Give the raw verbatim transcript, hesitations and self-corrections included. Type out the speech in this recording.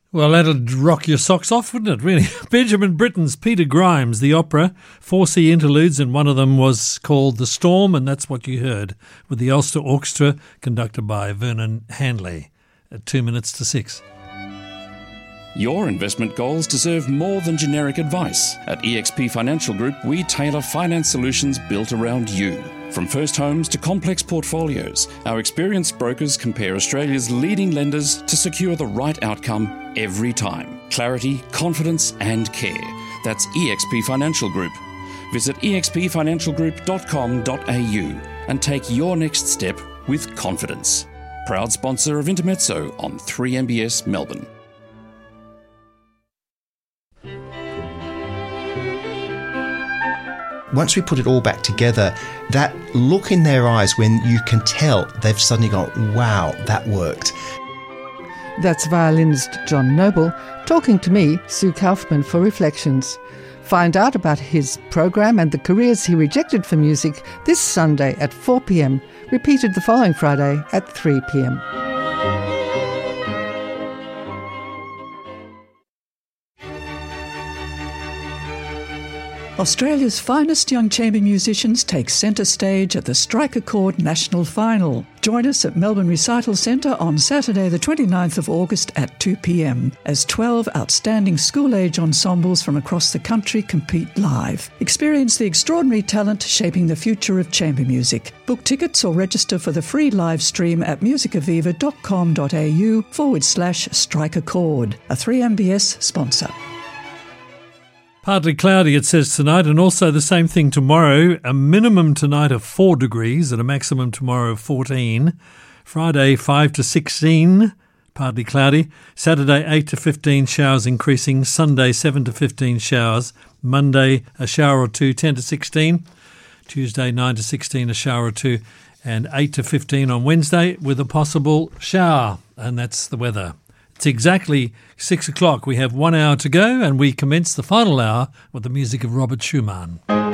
Well, that'd rock your socks off, wouldn't it, really? Benjamin Britten's Peter Grimes, the opera, four C interludes, and one of them was called The Storm, and that's what you heard, with the Ulster Orchestra, conducted by Vernon Handley, at two minutes to six. Your investment goals deserve more than generic advice. At E X P Financial Group, we tailor finance solutions built around you. From first homes to complex portfolios, our experienced brokers compare Australia's leading lenders to secure the right outcome every time. Clarity, confidence and care. That's E X P Financial Group. Visit e x p financial group dot com dot a u and take your next step with confidence. Proud sponsor of Intermezzo on three M B S Melbourne. Once we put it all back together, that look in their eyes when you can tell they've suddenly gone, wow, that worked. That's violinist John Noble talking to me, Sue Kaufman, for Reflections. Find out about his program and the careers he rejected for music this Sunday at four p.m, repeated the following Friday at three p.m. Australia's finest young chamber musicians take centre stage at the Strike a Chord National Final. Join us at Melbourne Recital Centre on Saturday the twenty-ninth of August at two p.m. as twelve outstanding school-age ensembles from across the country compete live. Experience the extraordinary talent shaping the future of chamber music. Book tickets or register for the free live stream at musicaviva.com.au forward slash strike a chord. A three M B S sponsor. Partly cloudy, it says tonight, and also the same thing tomorrow. A minimum tonight of four degrees and a maximum tomorrow of fourteen. Friday, five to sixteen, partly cloudy. Saturday, eight to fifteen, showers increasing. Sunday, seven to fifteen, showers. Monday, a shower or two, ten to sixteen. Tuesday, nine to sixteen, a shower or two. And eight to fifteen on Wednesday with a possible shower. And that's the weather. It's exactly six o'clock. We have one hour to go and we commence the final hour with the music of Robert Schumann.